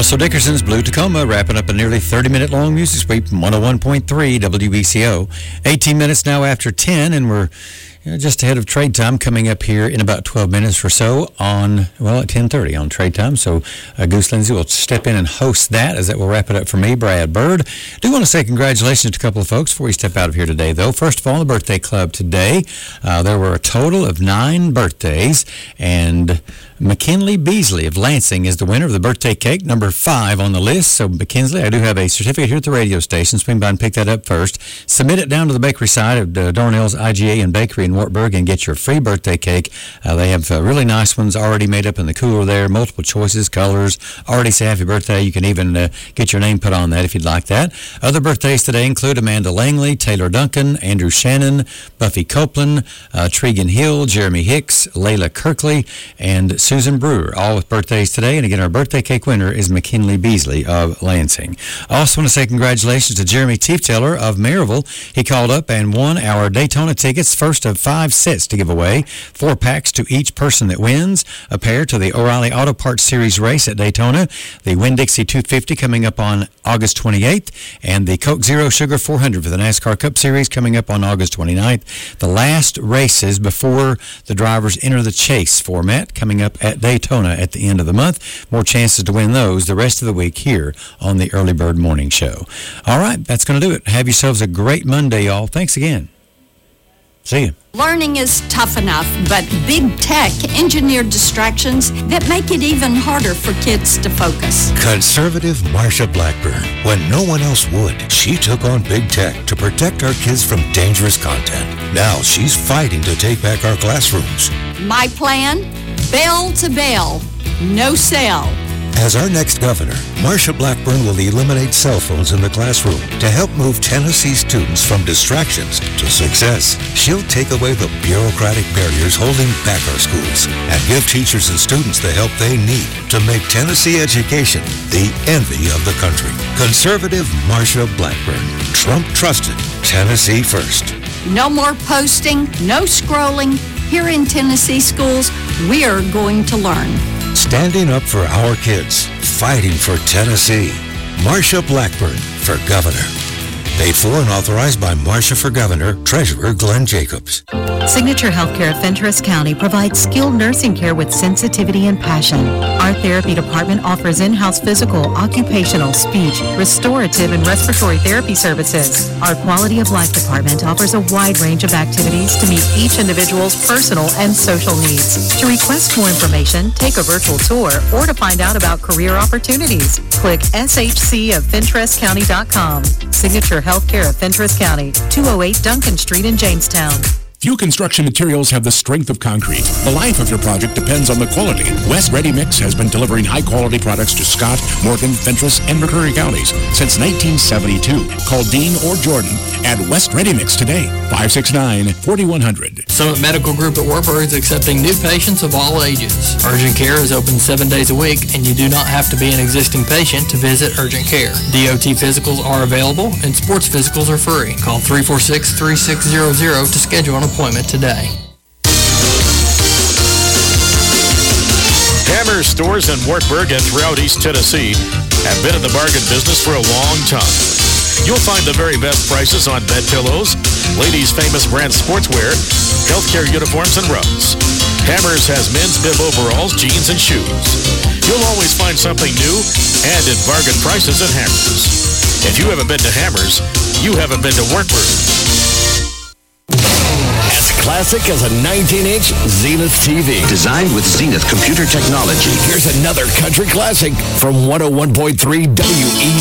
Russell Dickerson's Blue Tacoma, wrapping up a nearly 30-minute-long music sweep from 101.3 WBCO. 18 minutes now after 10, and we're just ahead of trade time, coming up here in about 12 minutes or so at 10:30 on trade time. So Goose Lindsay will step in and host that, as that will wrap it up for me, Brad Bird. Do want to say congratulations to a couple of folks before we step out of here today, though. First of all, the birthday club today. There were a total of 9 birthdays, and McKinley Beasley of Lansing is the winner of the birthday cake, number 5 on the list. So, McKinley, I do have a certificate here at the radio station. Swing by and pick that up first. Submit it down to the bakery side of Darnell's IGA and Bakery in Wartburg and get your free birthday cake. They have really nice ones already made up in the cooler there, multiple choices, colors, already say happy birthday. You can even get your name put on that if you'd like that. Other birthdays today include Amanda Langley, Taylor Duncan, Andrew Shannon, Buffy Copeland, Tregan Hill, Jeremy Hicks, Layla Kirkley, and Susan Brewer, all with birthdays today. And again, our birthday cake winner is McKinley Beasley of Lansing. I also want to say congratulations to Jeremy Tiefteller of Maryville. He called up and won our Daytona tickets, first of 5 sets to give away, 4 packs to each person that wins, a pair to the O'Reilly Auto Parts Series race at Daytona, the Winn-Dixie 250 coming up on August 28th, and the Coke Zero Sugar 400 for the NASCAR Cup Series coming up on August 29th. The last races before the drivers enter the chase format coming up at Daytona at the end of the month. More chances to win those the rest of the week here on the Early Bird Morning Show. All right, that's going to do it. Have yourselves a great Monday, y'all. Thanks again. See you. Learning is tough enough, but big tech engineered distractions that make it even harder for kids to focus. Conservative Marsha Blackburn. When no one else would, she took on big tech to protect our kids from dangerous content. Now she's fighting to take back our classrooms. My plan? Bell to bell. No cell. As our next governor, Marsha Blackburn will eliminate cell phones in the classroom to help move Tennessee students from distractions to success. She'll take away the bureaucratic barriers holding back our schools and give teachers and students the help they need to make Tennessee education the envy of the country. Conservative Marsha Blackburn. Trump trusted. Tennessee first. No more posting, no scrolling. Here in Tennessee schools, we're going to learn. Standing up for our kids. Fighting for Tennessee. Marsha Blackburn for governor. Paid for and authorized by Marsha for Governor, Treasurer Glenn Jacobs. Signature Healthcare of Fentress County provides skilled nursing care with sensitivity and passion. Our therapy department offers in-house physical, occupational, speech, restorative, and respiratory therapy services. Our quality of life department offers a wide range of activities to meet each individual's personal and social needs. To request more information, take a virtual tour, or to find out about career opportunities, click shcoffentresscounty.com. Signature Healthcare of Fentress County, 208 Duncan Street in Jamestown. Few construction materials have the strength of concrete. The life of your project depends on the quality. West Ready Mix has been delivering high-quality products to Scott, Morgan, Fentress, and McCurry counties since 1972. Call Dean or Jordan at West Ready Mix today, 569-4100. Summit Medical Group at Wartburg is accepting new patients of all ages. Urgent Care is open 7 days a week, and you do not have to be an existing patient to visit Urgent Care. DOT physicals are available, and sports physicals are free. Call 346-3600 to schedule an appointment today. Hammer stores in Wartburg and throughout East Tennessee have been in the bargain business for a long time. You'll find the very best prices on bed pillows, ladies' famous brand sportswear, healthcare uniforms, and rugs. Hammers has men's bib overalls, jeans, and shoes. You'll always find something new and at bargain prices at Hammers. If you haven't been to Hammers, you haven't been to Wartburg. As classic as a 19-inch Zenith TV. Designed with Zenith computer technology. Here's another country classic from 101.3 WE.